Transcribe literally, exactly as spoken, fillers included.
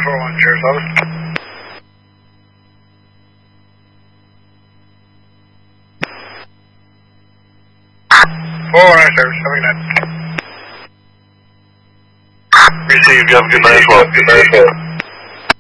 four one, Sheriff's Office. four one nine, Sheriff. Have a good night. Received. You have a good night as well. Good night as well.